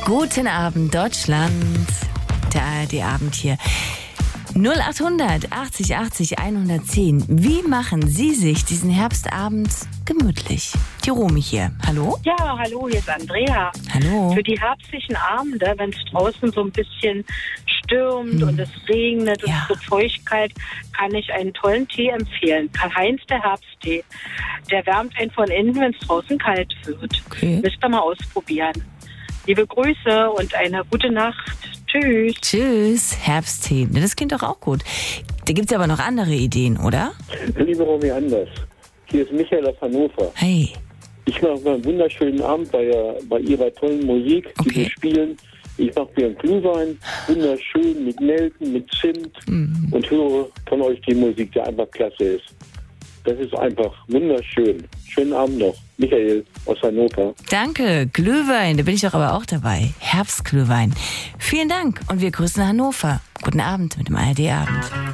Guten Abend, Deutschland. Der ARD-Abend hier. 0800 80 80 110. Wie machen Sie sich diesen Herbstabend gemütlich? Die Romy hier. Hallo? Ja, hallo, hier ist Andrea. Hallo. Für die herbstlichen Abende, wenn es draußen so ein bisschen stürmt und es regnet und es wird Feuchtigkeit, kann ich einen tollen Tee empfehlen. Karl-Heinz, der Herbsttee. Der wärmt einen von innen, wenn es draußen kalt wird. Okay. Müsst ihr mal ausprobieren. Liebe Grüße und eine gute Nacht. Tschüss. Tschüss. Herbsttee. Das klingt doch auch gut. Da gibt es aber noch andere Ideen, oder? Liebe Romy Anders, hier ist Michael aus Hannover. Hey. Ich mache mal einen wunderschönen Abend bei Ihrer tollen Musik, die Okay. Sie spielen. Ich mache mir einen Glühwein, wunderschön mit Nelken, mit Zimt und höre von euch die Musik, die einfach klasse ist. Das ist einfach wunderschön. Schönen Abend noch. Michael aus Hannover. Danke. Glühwein, da bin ich doch aber auch dabei. Herbstglühwein. Vielen Dank und wir grüßen Hannover. Guten Abend mit dem ARD-Abend.